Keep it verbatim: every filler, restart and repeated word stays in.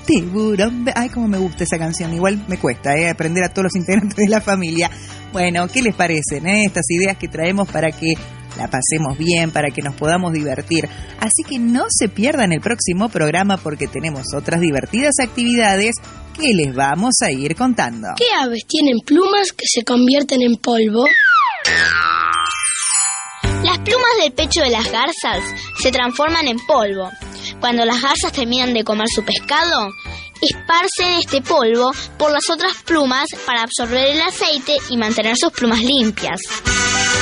tiburón. Ay, cómo me gusta esa canción. Igual me cuesta, ¿eh? Aprender a todos los integrantes de la familia. Bueno, ¿qué les parecen, eh? Estas ideas que traemos para que la pasemos bien, para que nos podamos divertir. Así que no se pierdan el próximo programa porque tenemos otras divertidas actividades que les vamos a ir contando. ¿Qué aves tienen plumas que se convierten en polvo? Las plumas del pecho de las garzas se transforman en polvo. Cuando las garzas terminan de comer su pescado, esparcen este polvo por las otras plumas para absorber el aceite y mantener sus plumas limpias.